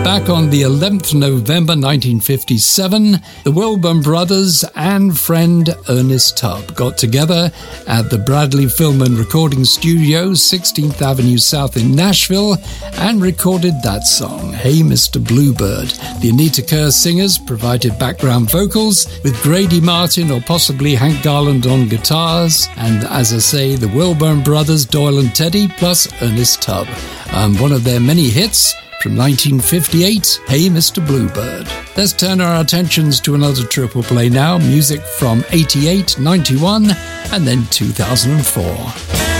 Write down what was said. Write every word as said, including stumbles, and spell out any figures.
Back on the eleventh of November nineteen fifty-seven, the Wilburn brothers and friend Ernest Tubb got together at the Bradley Film and Recording Studio, sixteenth Avenue South in Nashville, and recorded that song, Hey Mister Bluebird. The Anita Kerr singers provided background vocals with Grady Martin or possibly Hank Garland on guitars, and as I say, the Wilburn brothers, Doyle and Teddy, plus Ernest Tubb. Um, one of their many hits from nineteen fifty-eight, Hey Mister Bluebird. Let's turn our attentions to another triple play now, music from eighty-eight, ninety-one, and then two thousand four.